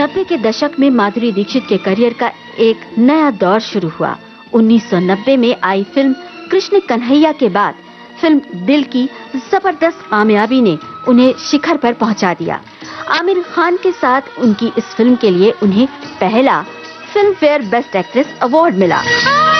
90 के दशक में माधुरी दीक्षित के करियर का एक नया दौर शुरू हुआ। 1990 में आई फिल्म कृष्ण कन्हैया के बाद फिल्म दिल की जबरदस्त कामयाबी ने उन्हें शिखर पर पहुंचा दिया। आमिर खान के साथ उनकी इस फिल्म के लिए उन्हें पहला film fair best actress award मिला।